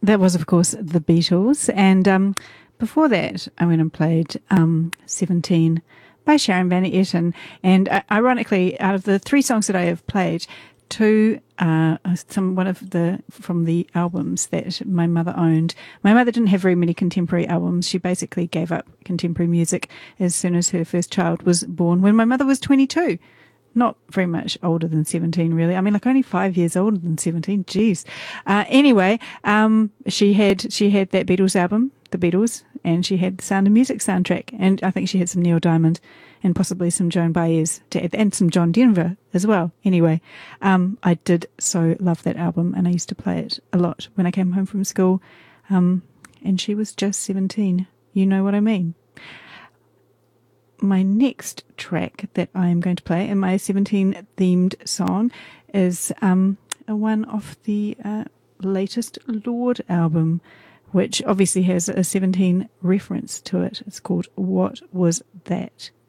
That was, of course, the Beatles. And before that, I went and played 17 by Sharon Van Etten. And ironically, out of the three songs that I have played, two from the albums that my mother owned. My mother didn't have very many contemporary albums. She basically gave up contemporary music as soon as her first child was born, when my mother was 22. Not very much older than 17, really. I mean, like only 5 years older than 17. Jeez. Anyway, she had that Beatles album, The Beatles, and she had the Sound of Music soundtrack. And I think she had some Neil Diamond and possibly some Joan Baez and some John Denver as well. Anyway, I did so love that album, and I used to play it a lot when I came home from school. And she was just 17. You know what I mean? My next track that I am going to play in my 17 themed song is one off the latest Lorde album, which obviously has a 17 reference to it. It's called What Was That?